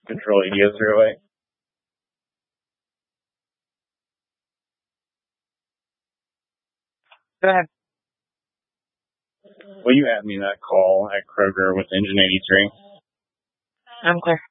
Control EDO-08. Go ahead. Will you add me that call at Kroger with engine 83? I'm clear.